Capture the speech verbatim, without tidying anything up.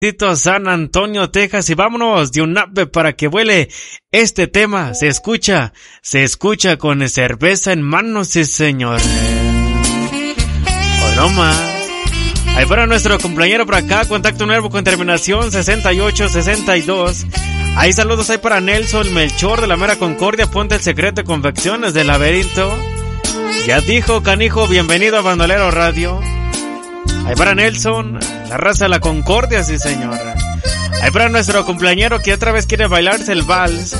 San Antonio, Texas, y vámonos de un ave para que vuele. Este tema se escucha, se escucha con cerveza en mano, sí señor. O no más. Ahí para nuestro compañero por acá, contacto nuevo con terminación sesenta y ocho sesenta y dos. Ahí saludos ahí para Nelson Melchor de la Mera Concordia, Ponte el Secreto de Confecciones del Laberinto. Ya dijo Canijo, bienvenido a Bandolero Radio. Ahí para Nelson, la raza de la Concordia, sí señor. Ahí para nuestro cumpleañero que otra vez quiere bailarse el vals.